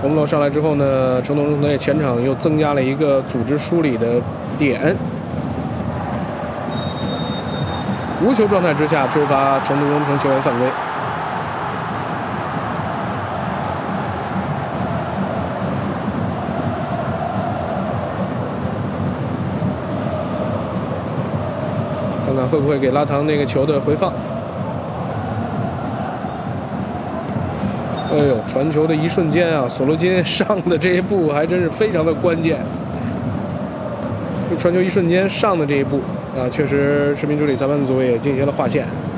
红楼上来之后呢，成都中队前场又增加了一个组织梳理的点。无球状态之下吹罚成都工程球员犯规。看看会不会给拉唐那个球的回放。哎呦，传球的一瞬间啊，索罗金上的这一步还真是非常的关键。这传球一瞬间上的这一步啊，确实视频助理裁判组也进行了划线。